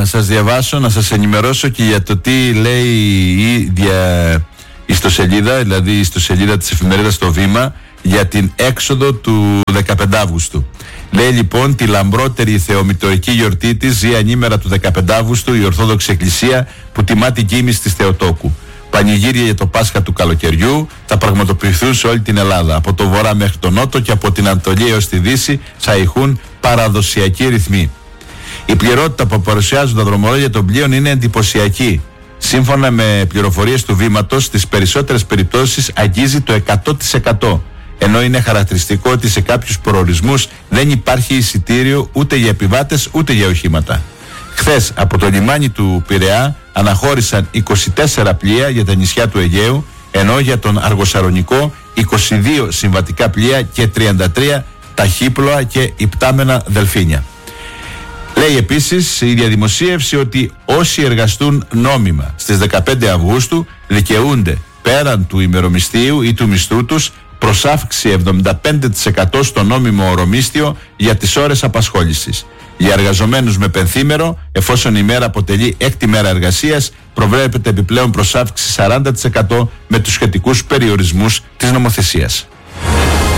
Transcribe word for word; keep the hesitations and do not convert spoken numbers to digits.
σας διαβάσω, να σας ενημερώσω και για το τι λέει η ίδια ιστοσελίδα, δηλαδή η ιστοσελίδα της εφημερίδας Το Βήμα, για την έξοδο του δεκαπέντε Αυγούστου. Λέει λοιπόν: τη λαμπρότερη θεομητορική γιορτή της ζει ανήμερα του δεκαπέντε Αυγούστου η Ορθόδοξη Εκκλησία, που τιμά την κοίμηση της Θεοτόκου. Πανηγύρια για το Πάσχα του καλοκαιριού θα πραγματοποιηθούν σε όλη την Ελλάδα. Από το βορρά μέχρι τον νότο και από την Ανατολή έως τη Δύση θα ηχούν παραδοσιακοί ρυθμοί. Η πληρότητα που παρουσιάζουν τα δρομολόγια των πλοίων είναι εντυπωσιακή. Σύμφωνα με πληροφορίες του Βήματος, στις περισσότερες περιπτώσεις αγγίζει το εκατό τοις εκατό. Ενώ είναι χαρακτηριστικό ότι σε κάποιους προορισμούς δεν υπάρχει εισιτήριο ούτε για επιβάτες ούτε για οχήματα. Χθες από το λιμάνι του Πειραιά αναχώρησαν είκοσι τέσσερα πλοία για τα νησιά του Αιγαίου, ενώ για τον Αργοσαρονικό είκοσι δύο συμβατικά πλοία και τριάντα τρία ταχύπλοα και υπτάμενα δελφίνια. Λέει επίσης η ίδια δημοσίευση ότι όσοι εργαστούν νόμιμα στις δεκαπέντε Αυγούστου δικαιούνται πέραν του ημερομισθίου ή του μισθού τους προς αύξηση εβδομήντα πέντε τοις εκατό στο νόμιμο ωρομίσθιο για τις ώρες απασχόλησης. Για εργαζομένους με πενθήμερο, εφόσον η μέρα αποτελεί έκτη μέρα εργασίας, προβλέπεται επιπλέον προς αύξηση σαράντα τοις εκατό με τους σχετικούς περιορισμούς της νομοθεσίας.